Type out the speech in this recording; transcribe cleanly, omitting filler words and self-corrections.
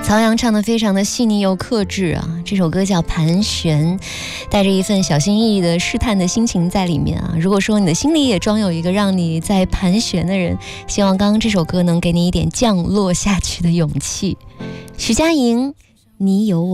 曹阳唱得非常的细腻又克制啊，这首歌叫《盘旋》，带着一份小心翼翼的试探的心情在里面啊。如果说你的心里也装有一个让你在盘旋的人，希望刚刚这首歌能给你一点降落下去的勇气。徐佳莹，你有我。